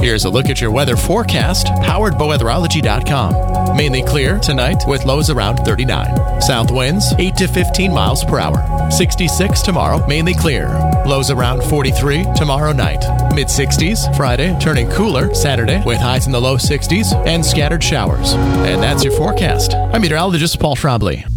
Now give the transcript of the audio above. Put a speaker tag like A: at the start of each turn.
A: Here's a look at your weather forecast, powered by weatherology.com. Mainly clear tonight with lows around 39. South winds 8 to 15 miles per hour. 66 tomorrow, mainly clear. Lows around 43 tomorrow night. Mid-60s Friday, turning cooler Saturday with highs in the low 60s and scattered showers. And that's your forecast. I'm meteorologist Paul Schraubly.